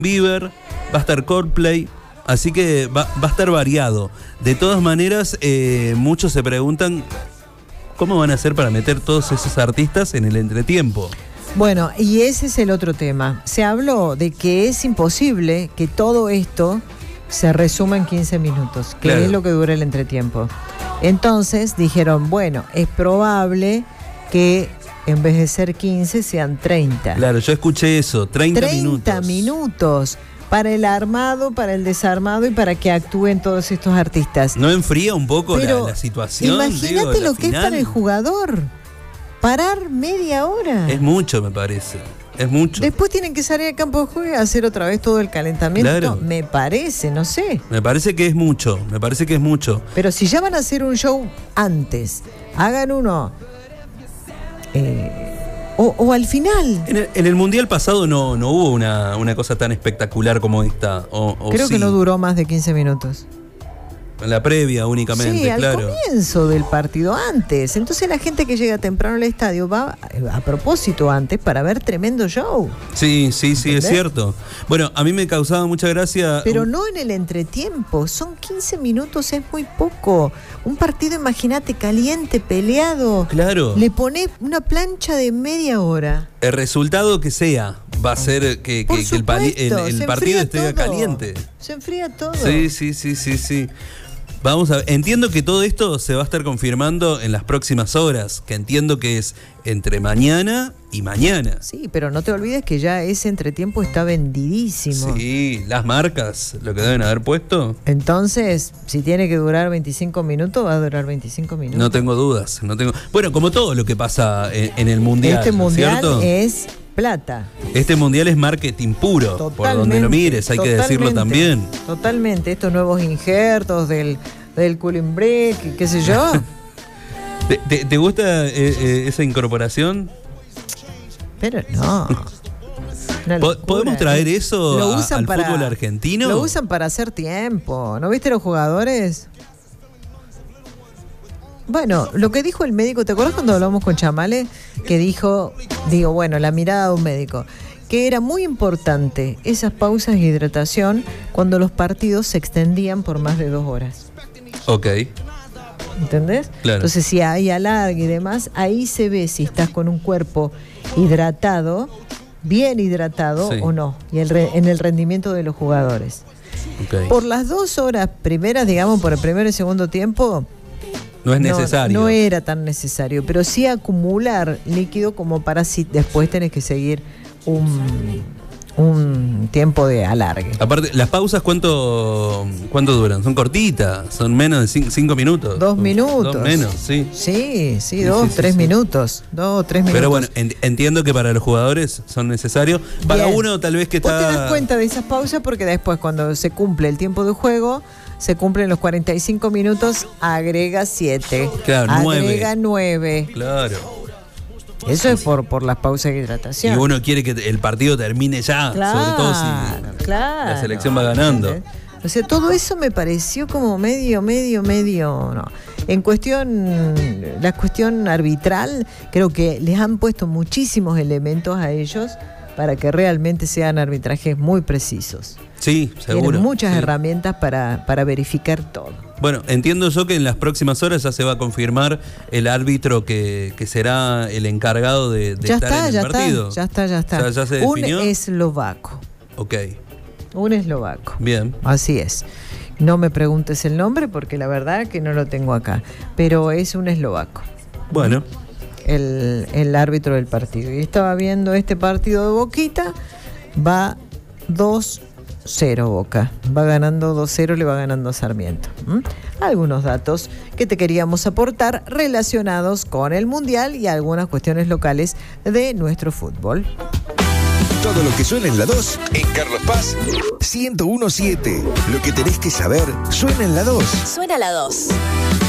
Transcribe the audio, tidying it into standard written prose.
Bieber, va a estar Coldplay, así que va a estar variado. De todas maneras, muchos se preguntan cómo van a hacer para meter todos esos artistas en el entretiempo. Bueno, y ese es el otro tema. Se habló de que es imposible que todo esto se resuma en 15 minutos, que Claro. es lo que dura el entretiempo. Entonces dijeron, bueno, es probable que en vez de ser 15 sean 30. Claro, yo escuché eso, 30 minutos para el armado, para el desarmado y para que actúen todos estos artistas. ¿No enfría un poco Pero la situación? imagínate la lo que es final? para el jugador. Parar media hora. Es mucho, me parece. Es mucho. Después tienen que salir al campo de juego y hacer otra vez todo el calentamiento. Claro. Me parece, no sé. Me parece que es mucho. Pero si ya van a hacer un show antes, hagan uno. O al final. En el Mundial pasado no hubo una cosa tan espectacular como esta. Creo sí. que no duró más de 15 minutos. En la previa únicamente, Sí, al claro. comienzo del partido, antes. Entonces la gente que llega temprano al estadio va a propósito antes para ver tremendo show. Sí, es ¿Entendés? cierto. Bueno, a mí me causaba mucha gracia. Pero no en el entretiempo, son 15 minutos, es muy poco. Un partido, imagínate, caliente, peleado. Claro. Le pones una plancha de media hora. El resultado que sea va a ser que Por el supuesto, se partido enfría esté todo. caliente. Se enfría todo. Sí. Vamos a ver. Entiendo que todo esto se va a estar confirmando en las próximas horas, que entiendo que es entre mañana y mañana. Sí, pero no te olvides que ya ese entretiempo está vendidísimo. Sí, las marcas, lo que deben haber puesto. Entonces, si tiene que durar 25 minutos, va a durar 25 minutos. No tengo dudas. Bueno, como todo lo que pasa en el Mundial. Este Mundial ¿cierto? es plata. Este Mundial es marketing puro. Por donde lo mires, hay que decirlo también. Totalmente. Estos nuevos injertos del cooling break, qué sé yo. ¿Te gusta esa incorporación? Pero no. Una locura. ¿Podemos traer eso Lo usan al para- fútbol argentino? Lo usan para hacer tiempo. ¿No viste los jugadores? Bueno, lo que dijo el médico, ¿te acuerdas cuando hablamos con Chamale? Que dijo, la mirada de un médico, que era muy importante esas pausas de hidratación cuando los partidos se extendían por más de 2 horas. Ok. ¿Entendés? Claro. Entonces, si hay alargue y demás, ahí se ve si estás con un cuerpo hidratado, bien hidratado Sí. o no, y en el rendimiento de los jugadores. Ok. Por las 2 horas primeras, digamos, por el primer y segundo tiempo, No es necesario. No era tan necesario, pero sí acumular líquido como para si después tenés que seguir un tiempo de alargue. Aparte, las pausas, ¿cuánto duran? Son cortitas, son menos de 5 minutos. 2 minutos. 2 menos, sí. Sí, 2, 3 minutos. 2, 3 minutos. Pero bueno, entiendo que para los jugadores son necesarios. Para Bien. uno tal vez que Vos está... te das cuenta de esas pausas porque después cuando se cumple el tiempo de juego, se cumplen los 45 minutos, agrega 7. Claro, 9. Agrega 9. Claro. Eso es por las pausas de hidratación. Y uno quiere que el partido termine ya, sobre todo si la selección va ganando. ¿Entendés? O sea, todo eso me pareció como medio, no. En la cuestión arbitral, creo que les han puesto muchísimos elementos a ellos para que realmente sean arbitrajes muy precisos. Sí, seguro. Tienen muchas sí. herramientas para verificar todo. Bueno, entiendo yo que en las próximas horas ya se va a confirmar el árbitro que será el encargado de estar en el partido. Ya está. ¿Ya se definió? Un eslovaco. Ok, Un eslovaco. bien. Así es. No me preguntes el nombre porque la verdad que no lo tengo acá. Pero es un eslovaco. Bueno, El árbitro del partido. Y estaba viendo este partido de Boquita. Va 2-0 Boca. Va ganando 2-0, le va ganando a Sarmiento. Algunos datos que te queríamos aportar relacionados con el Mundial y algunas cuestiones locales de nuestro fútbol. Todo lo que suena en la 2, en Carlos Paz, 101.7. Lo que tenés que saber suena en la 2. Suena la 2.